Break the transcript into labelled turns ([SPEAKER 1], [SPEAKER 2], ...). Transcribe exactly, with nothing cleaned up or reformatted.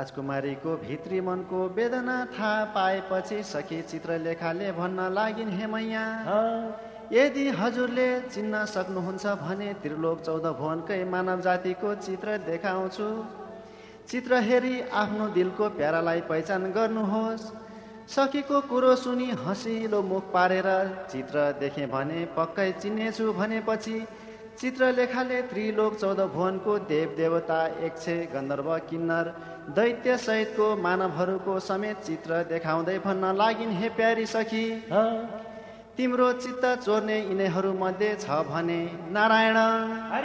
[SPEAKER 1] राजकुमारीको भित्री मनको वेदना थाहा पाएपछि सखी चित्रलेखाले भन्न लागिन्, हे मैया, यदि हजुरले चिन्न सक्नुहुन्छ भने त्रिलोक चौध भुवनकै मानव जातिको चित्र देखाउँछु। चित्र हेरी आफ्नो दिलको प्यारालाई पहिचान गर्नुहोस्। सखीको कुरो सुनि हँसिलो मुख पारेर चित्र देखेँ भने पक्कै चिन्नेछु भनेपछि चित्रलेखाले त्रिलोक चौध भुवनको देव देवता, यक्ष, गन्धर्व, किन्नर, दैत्य सहितको मानवहरूको समेत चित्र देखाउँदै भन्न लागिन्, हे प्यारी सखी, तिम्रो चित्त चोर्ने यिनीहरू मध्ये छ भने नारायण।